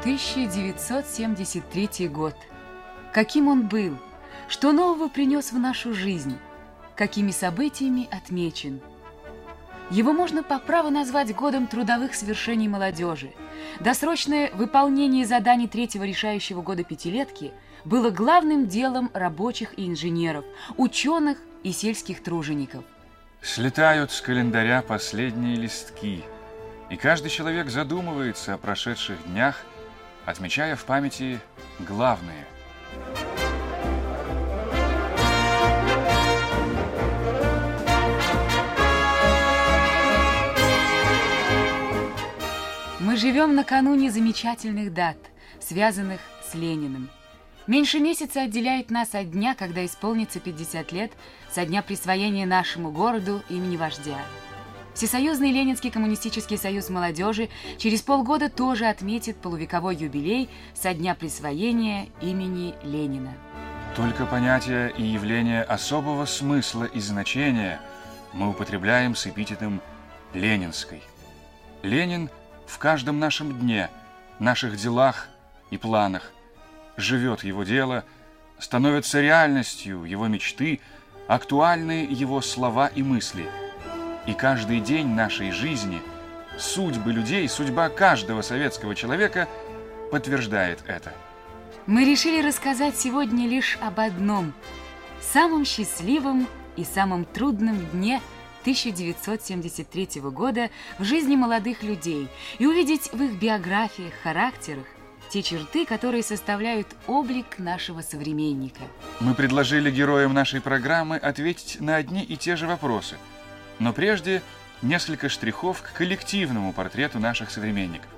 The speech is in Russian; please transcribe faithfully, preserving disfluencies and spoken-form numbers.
тысяча девятьсот семьдесят третий год. Каким он был? Что нового принес в нашу жизнь? Какими событиями отмечен? Его можно по праву назвать годом трудовых свершений молодежи. Досрочное выполнение заданий третьего решающего года пятилетки было главным делом рабочих и инженеров, ученых и сельских тружеников. Слетают с календаря последние листки, и каждый человек задумывается о прошедших днях, отмечая в памяти главное. Мы живем накануне замечательных дат, связанных с Лениным. Меньше месяца отделяет нас от дня, когда исполнится пятьдесят лет со дня присвоения нашему городу имени вождя. Всесоюзный Ленинский коммунистический союз молодежи через полгода тоже отметит полувековой юбилей со дня присвоения имени Ленина. Только понятия и явления особого смысла и значения мы употребляем с эпитетом «ленинской». Ленин в каждом нашем дне, наших делах и планах. Живет его дело, становятся реальностью его мечты, актуальны его слова и мысли. И каждый день нашей жизни, судьбы людей, судьба каждого советского человека подтверждает это. Мы решили рассказать сегодня лишь об одном, самом счастливом и самом трудном дне тысяча девятьсот семьдесят третьего года в жизни молодых людей и увидеть в их биографиях, характерах те черты, которые составляют облик нашего современника. Мы предложили героям нашей программы ответить на одни и те же вопросы. Но прежде несколько штрихов к коллективному портрету наших современников.